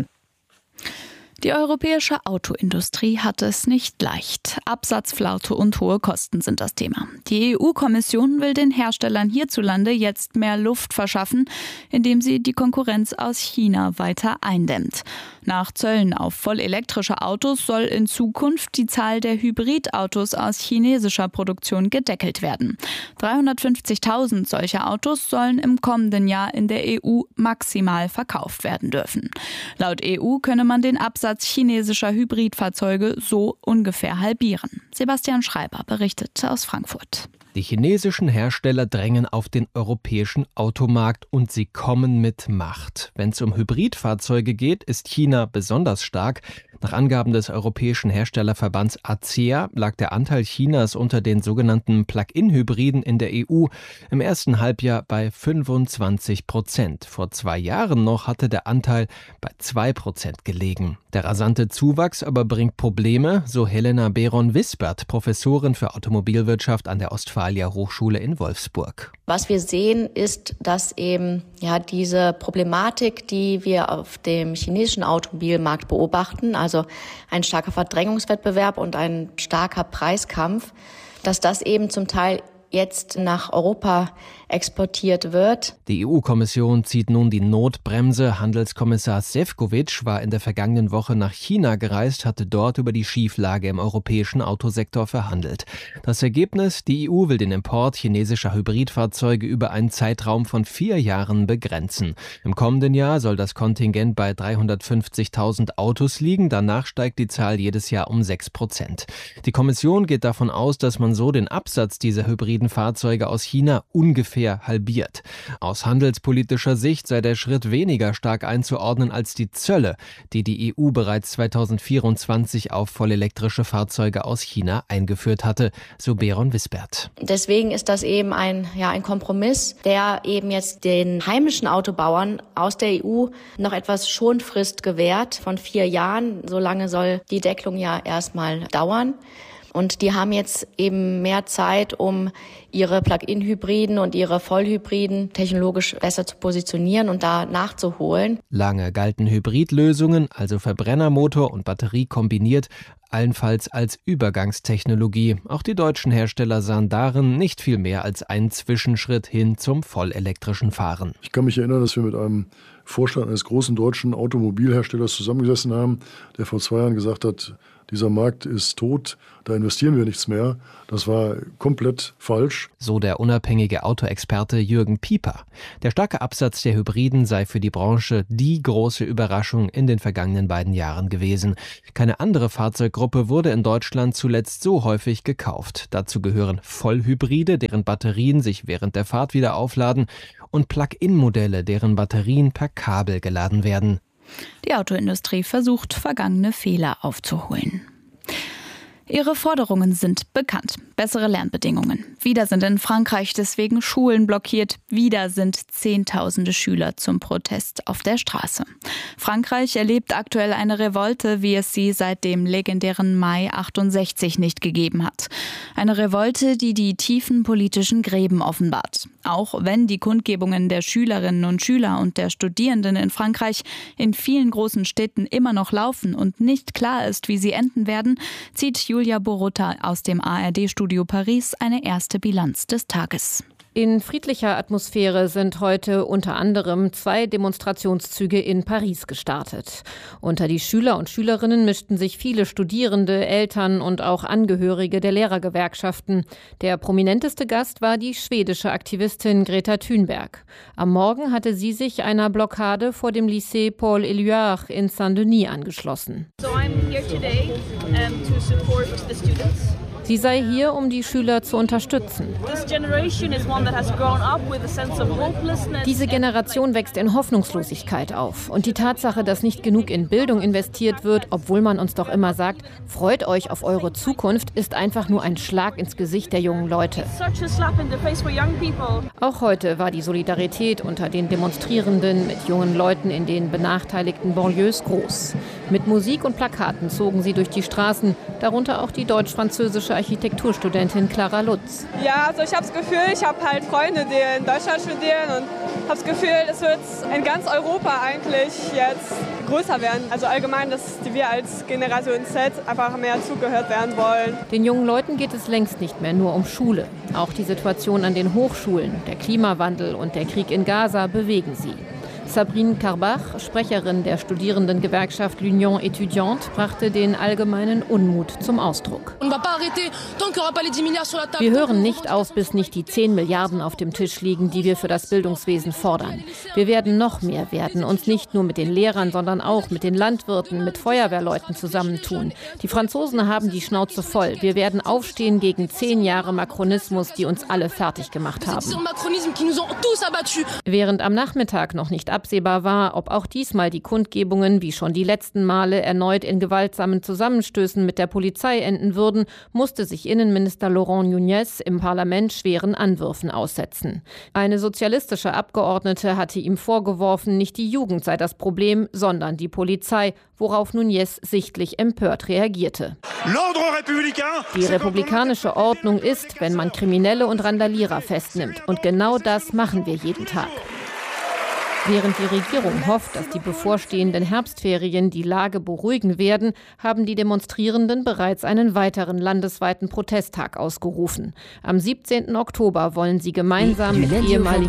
Die europäische Autoindustrie hat es nicht leicht. Absatzflaute und hohe Kosten sind das Thema. Die E U-Kommission will den Herstellern hierzulande jetzt mehr Luft verschaffen, indem sie die Konkurrenz aus China weiter eindämmt. Nach Zöllen auf vollelektrische Autos soll in Zukunft die Zahl der Hybridautos aus chinesischer Produktion gedeckelt werden. dreihundertfünfzigtausend solcher Autos sollen im kommenden Jahr in der E U maximal verkauft werden dürfen. Laut E U könne man den Absatz chinesischer Hybridfahrzeuge so ungefähr halbieren. Sebastian Schreiber berichtet aus Frankfurt. Die chinesischen Hersteller drängen auf den europäischen Automarkt und sie kommen mit Macht. Wenn es um Hybridfahrzeuge geht, ist China besonders stark. Nach Angaben des europäischen Herstellerverbands A C E A lag der Anteil Chinas unter den sogenannten Plug-in-Hybriden in der E U im ersten Halbjahr bei fünfundzwanzig Prozent. Vor zwei Jahren noch hatte der Anteil bei zwei Prozent gelegen. Der rasante Zuwachs aber bringt Probleme, so Helena Beron-Wisbert, Professorin für Automobilwirtschaft an der Ostfalia Hochschule in Wolfsburg. Was wir sehen, ist, dass eben ja diese Problematik, die wir auf dem chinesischen Automobilmarkt beobachten, also ein starker Verdrängungswettbewerb und ein starker Preiskampf, dass das eben zum Teil jetzt nach Europa exportiert wird. Die E U-Kommission zieht nun die Notbremse. Handelskommissar Šefčovič war in der vergangenen Woche nach China gereist, hatte dort über die Schieflage im europäischen Autosektor verhandelt. Das Ergebnis: Die E U will den Import chinesischer Hybridfahrzeuge über einen Zeitraum von vier Jahren begrenzen. Im kommenden Jahr soll das Kontingent bei dreihundertfünfzigtausend Autos liegen. Danach steigt die Zahl jedes Jahr um sechs Prozent. Die Kommission geht davon aus, dass man so den Absatz dieser hybriden Fahrzeuge aus China ungefähr ungefähr halbiert. Aus handelspolitischer Sicht sei der Schritt weniger stark einzuordnen als die Zölle, die die E U bereits zweitausendvierundzwanzig auf vollelektrische Fahrzeuge aus China eingeführt hatte, so Beron Wisbert. Deswegen ist das eben ein, ja, ein Kompromiss, der eben jetzt den heimischen Autobauern aus der E U noch etwas Schonfrist gewährt von vier Jahren. So lange soll die Deckelung ja erstmal dauern. Und die haben jetzt eben mehr Zeit, um ihre Plug-in-Hybriden und ihre Vollhybriden technologisch besser zu positionieren und da nachzuholen. Lange galten Hybridlösungen, also Verbrennermotor und Batterie kombiniert, allenfalls als Übergangstechnologie. Auch die deutschen Hersteller sahen darin nicht viel mehr als einen Zwischenschritt hin zum vollelektrischen Fahren. Ich kann mich erinnern, dass wir mit einem Vorstand eines großen deutschen Automobilherstellers zusammengesessen haben, der vor zwei Jahren gesagt hat, dieser Markt ist tot, da investieren wir nichts mehr. Das war komplett falsch. So der unabhängige Autoexperte Jürgen Pieper. Der starke Absatz der Hybriden sei für die Branche die große Überraschung in den vergangenen beiden Jahren gewesen. Keine andere Fahrzeuggruppe wurde in Deutschland zuletzt so häufig gekauft. Dazu gehören Vollhybride, deren Batterien sich während der Fahrt wieder aufladen, und Plug-in-Modelle, deren Batterien per Kabel geladen werden. Die Autoindustrie versucht, vergangene Fehler aufzuholen. Ihre Forderungen sind bekannt. Bessere Lernbedingungen. Wieder sind in Frankreich deswegen Schulen blockiert. Wieder sind Zehntausende Schüler zum Protest auf der Straße. Frankreich erlebt aktuell eine Revolte, wie es sie seit dem legendären Mai achtundsechzig nicht gegeben hat. Eine Revolte, die die tiefen politischen Gräben offenbart. Auch wenn die Kundgebungen der Schülerinnen und Schüler und der Studierenden in Frankreich in vielen großen Städten immer noch laufen und nicht klar ist, wie sie enden werden, zieht Julia Borutta aus dem A R D-Studio Paris eine erste Bilanz des Tages. In friedlicher Atmosphäre sind heute unter anderem zwei Demonstrationszüge in Paris gestartet. Unter die Schüler und Schülerinnen mischten sich viele Studierende, Eltern und auch Angehörige der Lehrergewerkschaften. Der prominenteste Gast war die schwedische Aktivistin Greta Thunberg. Am Morgen hatte sie sich einer Blockade vor dem Lycée Paul Éluard in Saint-Denis angeschlossen. So I'm here today, um, to support the students. Sie sei hier, um die Schüler zu unterstützen. Diese Generation wächst in Hoffnungslosigkeit auf. Und die Tatsache, dass nicht genug in Bildung investiert wird, obwohl man uns doch immer sagt, freut euch auf eure Zukunft, ist einfach nur ein Schlag ins Gesicht der jungen Leute. Auch heute war die Solidarität unter den Demonstrierenden mit jungen Leuten in den benachteiligten Banlieues groß. Mit Musik und Plakaten zogen sie durch die Straßen, darunter auch die deutsch-französische Architekturstudentin Clara Lutz. Ja, also ich habe das Gefühl, ich habe halt Freunde, die in Deutschland studieren und habe das Gefühl, es wird in ganz Europa eigentlich jetzt größer werden. Also allgemein, dass wir als Generation Z einfach mehr zugehört werden wollen. Den jungen Leuten geht es längst nicht mehr nur um Schule. Auch die Situation an den Hochschulen, der Klimawandel und der Krieg in Gaza bewegen sie. Sabrine Karbach, Sprecherin der Studierendengewerkschaft L'Union Étudiante, brachte den allgemeinen Unmut zum Ausdruck. Wir hören nicht auf, bis nicht die zehn Milliarden auf dem Tisch liegen, die wir für das Bildungswesen fordern. Wir werden noch mehr werden, uns nicht nur mit den Lehrern, sondern auch mit den Landwirten, mit Feuerwehrleuten zusammentun. Die Franzosen haben die Schnauze voll. Wir werden aufstehen gegen zehn Jahre Makronismus, die uns alle fertig gemacht haben. Während am Nachmittag noch nicht absehbar war, ob auch diesmal die Kundgebungen, wie schon die letzten Male, erneut in gewaltsamen Zusammenstößen mit der Polizei enden würden, musste sich Innenminister Laurent Nunez im Parlament schweren Anwürfen aussetzen. Eine sozialistische Abgeordnete hatte ihm vorgeworfen, nicht die Jugend sei das Problem, sondern die Polizei, worauf Nunez sichtlich empört reagierte. Die republikanische Ordnung ist, wenn man Kriminelle und Randalierer festnimmt. Und genau das machen wir jeden Tag. Während die Regierung hofft, dass die bevorstehenden Herbstferien die Lage beruhigen werden, haben die Demonstrierenden bereits einen weiteren landesweiten Protesttag ausgerufen. Am siebzehnten Oktober wollen sie gemeinsam mit ehemaligen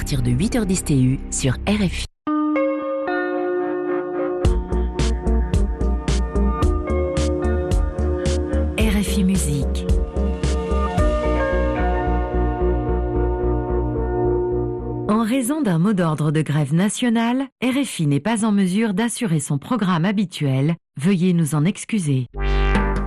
R F I Musik. En raison d'un mot d'ordre de grève nationale, R F I n'est pas en mesure d'assurer son programme habituel. Veuillez nous en excuser.